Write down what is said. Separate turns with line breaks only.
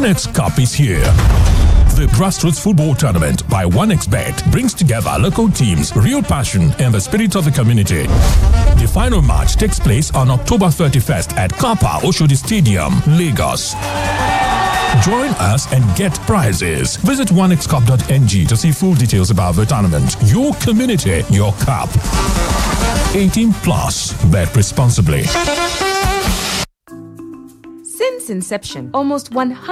1x Cup is here. The Grassroots Football Tournament by 1xBet brings together local teams, real passion, and the spirit of the community. The final match takes place on October 31st at Kapa Oshodi Stadium, Lagos. Join us and get prizes. Visit 1xcup.ng to see full details about the tournament. Your community, your cup. 18 plus. Bet responsibly.
Since inception, almost 100